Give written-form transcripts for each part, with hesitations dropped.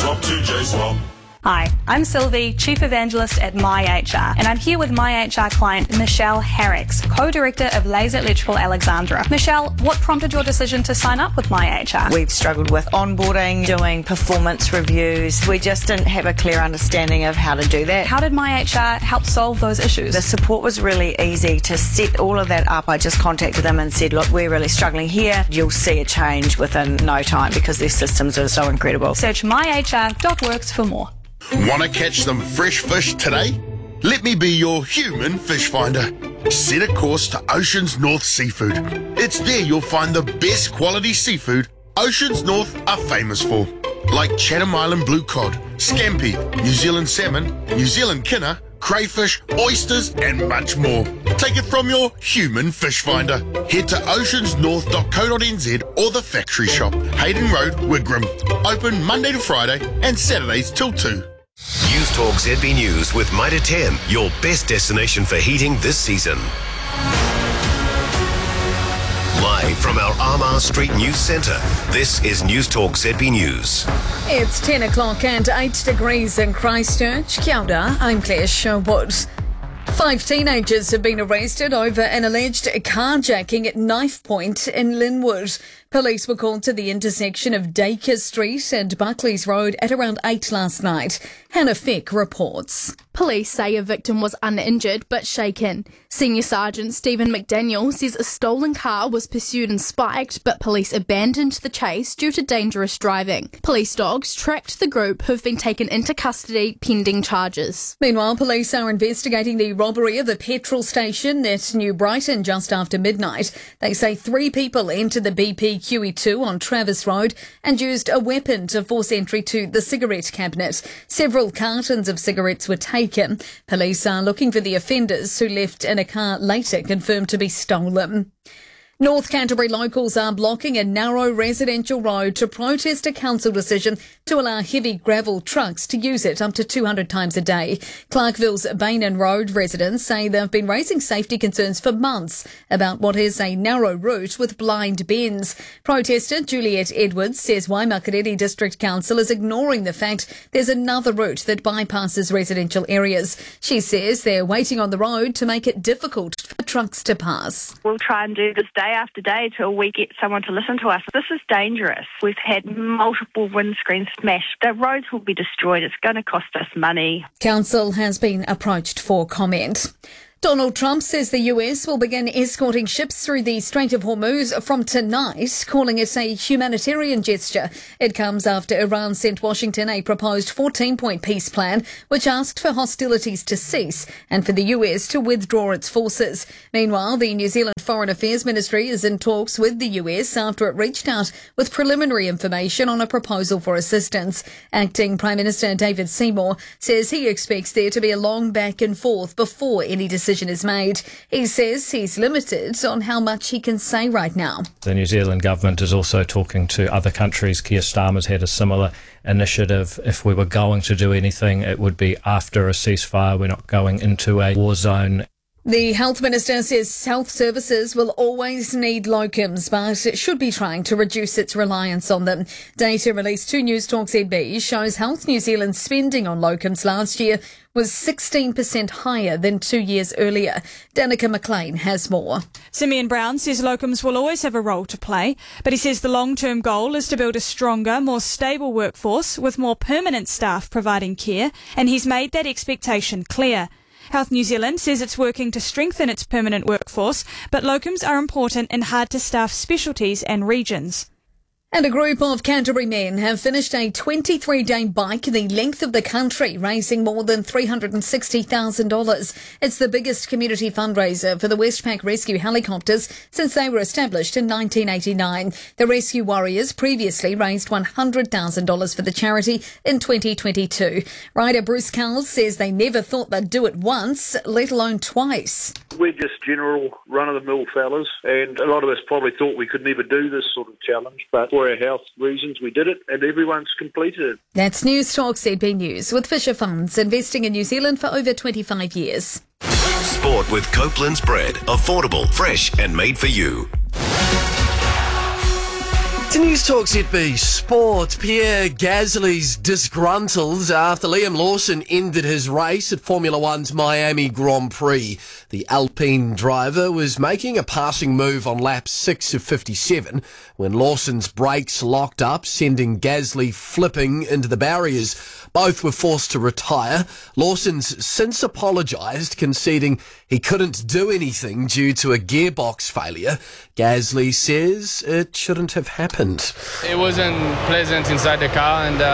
Swap to J-Swap. Hi, I'm Sylvie, Chief Evangelist at MyHR, and I'm here with MyHR client Michelle Herricks, Co-Director of Laser Electrical Alexandra. Michelle, what prompted your decision to sign up with MyHR? We've struggled with onboarding, doing performance reviews. We just didn't have a clear understanding of how to do that. How did MyHR help solve those issues? The support was really easy to set all of that up. I just contacted them and said, look, we're really struggling here. You'll see a change within no time because their systems are so incredible. Search myhr.works for more. Want to catch some fresh fish today? Let me be your human fish finder. Set a course to Oceans North Seafood. It's there you'll find the best quality seafood Oceans North are famous for, like Chatham Island blue cod, scampi, New Zealand salmon, New Zealand kinner, crayfish, oysters and much more. Take it from your human fish finder. Head to oceansnorth.co.nz or the factory shop, Hayden Road, Wigram. Open Monday to Friday and Saturdays till 2. News Talk ZB News with Mitre 10, your best destination for heating this season. Live from our Armagh Street News Centre, this is News Talk ZB News. It's 10 o'clock and 8 degrees in Christchurch. Kia ora, I'm Claire Sherwood. 5 teenagers have been arrested over an alleged carjacking at Knife Point in Linwood. Police were called to the intersection of Dacre Street and Buckley's Road at around 8 last night. Hannah Fick reports. Police say a victim was uninjured but shaken. Senior Sergeant Stephen McDaniel says a stolen car was pursued and spiked, but police abandoned the chase due to dangerous driving. Police dogs tracked the group who've been taken into custody pending charges. Meanwhile, police are investigating the robbery of a petrol station at New Brighton just after midnight. They say 3 people entered the BP QE2 on Travis Road and used a weapon to force entry to the cigarette cabinet. Several cartons of cigarettes were taken. Police are looking for the offenders who left in a car later confirmed to be stolen. North Canterbury locals are blocking a narrow residential road to protest a council decision to allow heavy gravel trucks to use it up to 200 times a day. Clarkville's Bainan Road residents say they've been raising safety concerns for months about what is a narrow route with blind bends. Protester Juliet Edwards says Waimakariri District Council is ignoring the fact there's another route that bypasses residential areas. She says they're waiting on the road to make it difficult for trucks to pass. We'll try and do this day after day till we get someone to listen to us. This is dangerous. We've had multiple windscreens smashed. The roads will be destroyed. It's going to cost us money. Council has been approached for comment. Donald Trump says the US will begin escorting ships through the Strait of Hormuz from tonight, calling it a humanitarian gesture. It comes after Iran sent Washington a proposed 14-point peace plan, which asked for hostilities to cease and for the US to withdraw its forces. Meanwhile, the New Zealand Foreign Affairs Ministry is in talks with the US after it reached out with preliminary information on a proposal for assistance. Acting Prime Minister David Seymour says he expects there to be a long back and forth before any decision is made. He says he's limited on how much he can say right now. The New Zealand government is also talking to other countries. Keir Starmer's had a similar initiative. If we were going to do anything, it would be after a ceasefire. We're not going into a war zone. The Health Minister says health services will always need locums, but it should be trying to reduce its reliance on them. Data released to News Talk ZB shows Health New Zealand's spending on locums last year was 16% higher than 2 years earlier. Danica McLean has more. Simeon Brown says locums will always have a role to play, but he says the long-term goal is to build a stronger, more stable workforce with more permanent staff providing care, and he's made that expectation clear. Health New Zealand says it's working to strengthen its permanent workforce, but locums are important in hard-to-staff specialties and regions. And a group of Canterbury men have finished a 23-day bike the length of the country, raising more than $360,000. It's the biggest community fundraiser for the Westpac Rescue helicopters since they were established in 1989. The Rescue Warriors previously raised $100,000 for the charity in 2022. Rider Bruce Cowles says they never thought they'd do it once, let alone twice. We're just general run-of-the-mill fellas, and a lot of us probably thought we could never do this sort of challenge, but for our health reasons we did it, and everyone's completed it. That's News Talk ZB News with Fisher Funds, investing in New Zealand for over 25 years. Sport with Copeland's Bread. Affordable, fresh and made for you. To News Talk ZB Sport, Pierre Gasly's disgruntled after Liam Lawson ended his race at Formula One's Miami Grand Prix. The Alpine driver was making a passing move on lap 6 of 57 when Lawson's brakes locked up, sending Gasly flipping into the barriers. Both were forced to retire. Lawson's since apologised, conceding he couldn't do anything due to a gearbox failure. Gasly says it shouldn't have happened. It wasn't pleasant inside the car, and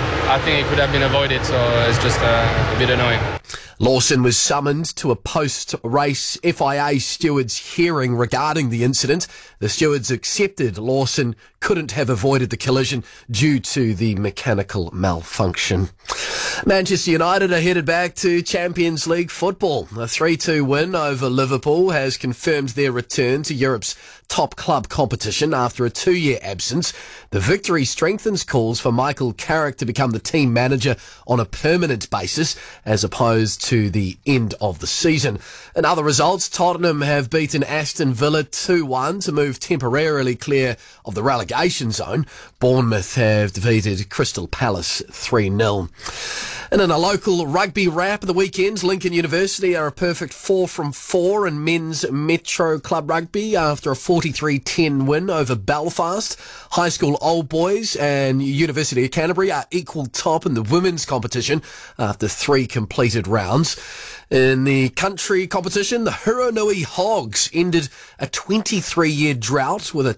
I think it could have been avoided, so it's just a bit annoying. Lawson was summoned to a post-race FIA stewards hearing regarding the incident. The stewards accepted Lawson couldn't have avoided the collision due to the mechanical malfunction. Manchester United are headed back to Champions League football. A 3-2 win over Liverpool has confirmed their return to Europe's top club competition after a 2-year absence. The victory strengthens calls for Michael Carrick to become the team manager on a permanent basis as opposed to the end of the season. In other results, Tottenham have beaten Aston Villa 2-1 to move temporarily clear of the relegation zone. Bournemouth have defeated Crystal Palace 3-0. And in a local rugby wrap of the weekend, Lincoln University are a perfect 4 from 4 in men's Metro Club Rugby after a 43-10 win over Belfast. High School Old Boys and University of Canterbury are equal top in the women's competition after 3 completed rounds. In the country competition, the Huronui Hogs ended a 23-year drought with a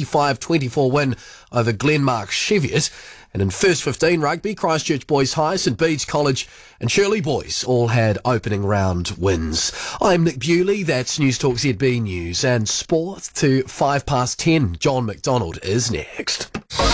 25-24 win over Glenmark Cheviot. And in First 15 rugby, Christchurch Boys High, St Bede's College and Shirley Boys all had opening round wins. I'm Nick Bewley, that's News Talk ZB News and Sport to 10:05. John McDonald is next.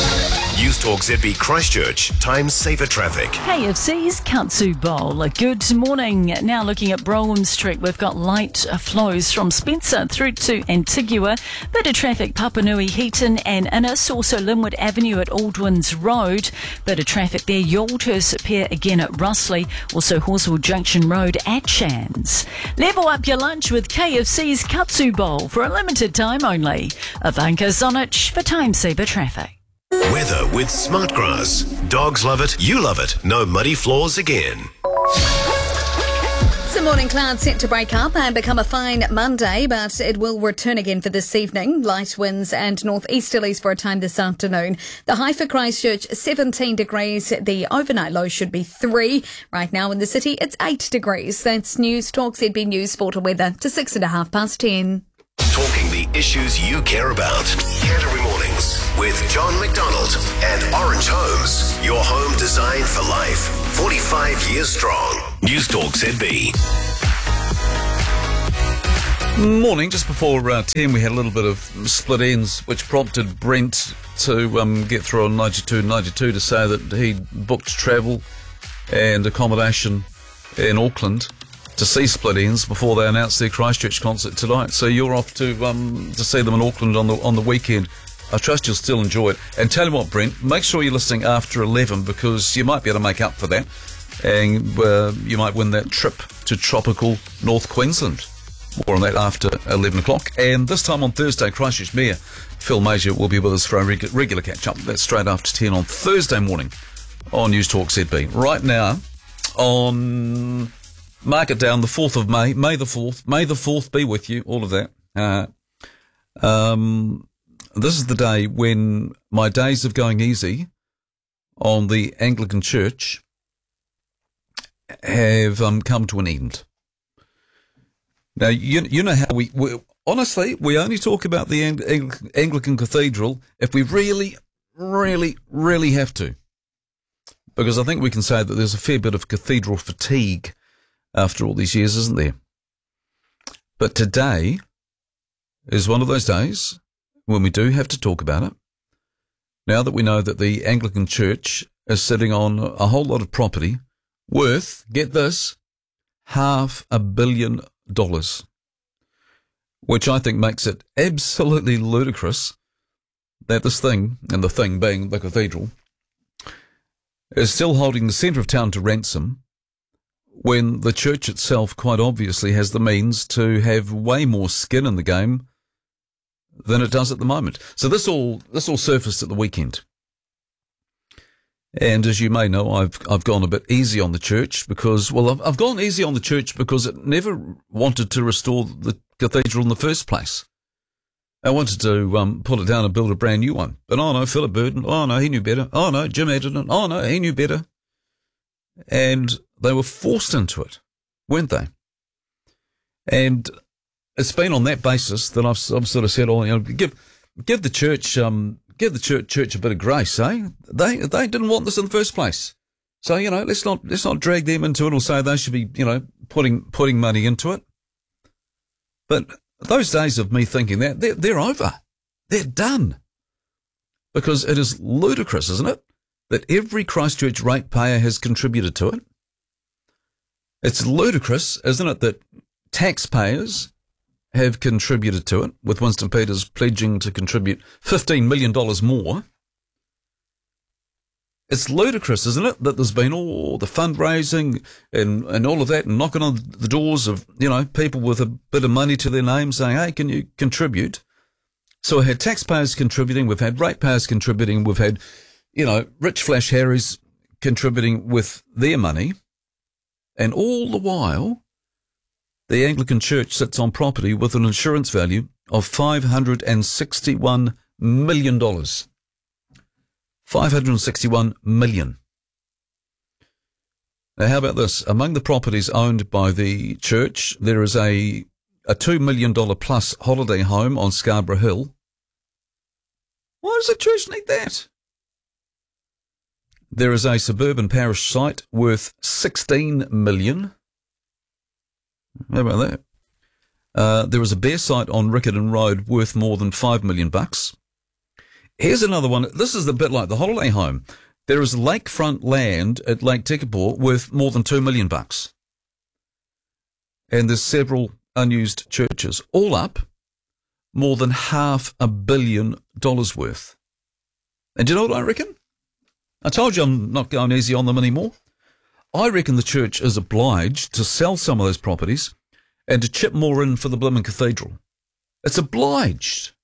News Talk ZB Christchurch, time saver traffic. KFC's Katsu Bowl. Good morning. Now looking at Brougham Street, we've got light flows from Spencer through to Antigua. Bit of traffic Papanui, Heaton and Innes. Also Linwood Avenue at Aldwins Road. Bit of traffic there. Yoldhurst Pier again at Russley. Also Horswell Junction Road at Shands. Level up your lunch with KFC's Katsu Bowl for a limited time only. Ivanka Zonich for time saver traffic. Weather with Smartgrass. Dogs love it, you love it. No muddy floors again. Some morning clouds set to break up and become a fine Monday, but it will return again for this evening. Light winds and northeasterlies for a time this afternoon. The high for Christchurch, 17 degrees. The overnight low should be 3. Right now in the city, it's 8 degrees. That's News Talk ZB News Sport and Weather to 10:06. Talking the issues you care about. Canterbury Mornings with John McDonald and Orange Homes. Your home designed for life. 45 years strong. News Talk ZB. Morning. Just before 10, we had a little bit of split ends, which prompted Brent to get through on 92 to say that he booked travel and accommodation in Auckland to see Split Ends before they announced their Christchurch concert tonight. So you're off to see them in Auckland on the weekend. I trust you'll still enjoy it. And tell you what, Brent, make sure you're listening after 11 because you might be able to make up for that, and you might win that trip to tropical North Queensland. More on that after 11 o'clock. And this time on Thursday, Christchurch Mayor Phil Major will be with us for a regular catch-up. That's straight after 10 on Thursday morning on News Talk ZB. Right now, on... Mark it down, the 4th of May, May the 4th. May the 4th be with you, all of that. This is the day when my days of going easy on the Anglican Church have come to an end. Now, you know how we honestly, we only talk about the Anglican Cathedral if we really, really, really have to. Because I think we can say that there's a fair bit of cathedral fatigue after all these years, isn't there? But today is one of those days when we do have to talk about it. Now that we know that the Anglican Church is sitting on a whole lot of property worth, get this, $500 million, which I think makes it absolutely ludicrous that this thing, and the thing being the cathedral, is still holding the centre of town to ransom when the church itself quite obviously has the means to have way more skin in the game than it does at the moment. So this all surfaced at the weekend. And as you may know, I've gone a bit easy on the church because, well, I've gone easy on the church because it never wanted to restore the cathedral in the first place. I wanted to pull it down and build a brand new one. But oh no, Philip Burden, oh no, he knew better. Oh no, Jim Edgerton, oh no, he knew better. And they were forced into it, weren't they? And it's been on that basis that I've sort of said, oh, you know, give the church church a bit of grace, eh? They didn't want this in the first place. So, you know, let's not drag them into it or say they should be, you know, putting money into it. But those days of me thinking that, they're over. They're done. Because it is ludicrous, isn't it, that every Christchurch ratepayer has contributed to it. It's ludicrous, isn't it, that taxpayers have contributed to it, with Winston Peters pledging to contribute $15 million more. It's ludicrous, isn't it, that there's been all the fundraising and all of that and knocking on the doors of, you know, people with a bit of money to their name saying, hey, can you contribute? So we've had taxpayers contributing, we've had ratepayers contributing, we've had, you know, rich flash Harrys contributing with their money, and all the while the Anglican Church sits on property with an insurance value of $561 million. $561 million. Now, how about this? Among the properties owned by the church, there is a $2 million plus holiday home on Scarborough Hill. Why does the church need that? There is a suburban parish site worth $16 million. How about that? There is a bear site on Riccarton Road worth more than $5 million. Here's another one. This is a bit like the holiday home. There is lakefront land at Lake Tekapō worth more than $2 million. And there's several unused churches. All up, more than $500 million worth. And do you know what I reckon? I told you I'm not going easy on them anymore. I reckon the church is obliged to sell some of those properties and to chip more in for the blimmin' cathedral. It's obliged.